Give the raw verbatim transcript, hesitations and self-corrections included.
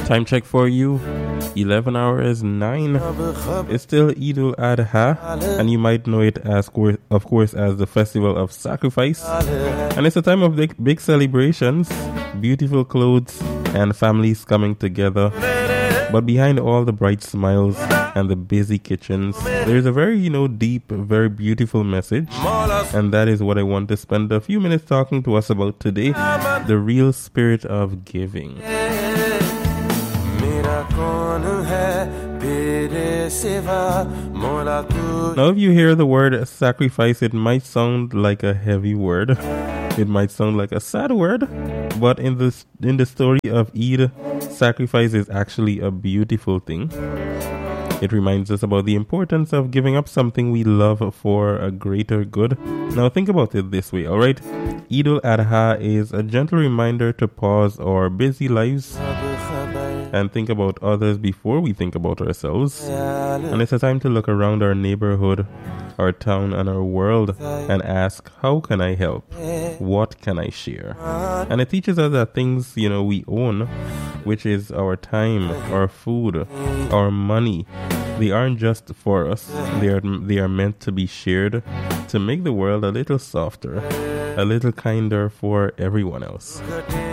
Time check for you, eleven hours nine. It's still Eid al-Adha, and you might know it as, of course, as the festival of sacrifice. And it's a time of big, big celebrations, beautiful clothes, and families coming together. But behind all the bright smiles and the busy kitchens, there's a very, you know, deep, very beautiful message. And that is what I want to spend a few minutes talking to us about today. The real spirit of giving. Now, if you hear the word sacrifice, it might sound like a heavy word. It might sound like a sad word. But in this, in the story of Eid, sacrifice is actually a beautiful thing. It reminds us about the importance of giving up something we love for a greater good. Now think about it this way, alright? Eid al-Adha is a gentle reminder to pause our busy lives and think about others before we think about ourselves. And it's a time to look around our neighborhood, our town, and our world and ask, how can I help? What can I share? And it teaches us that things, you know, we own, which is our time, our food, our money, they aren't just for us. They are, they are meant to be shared to make the world a little softer, a little kinder for everyone else.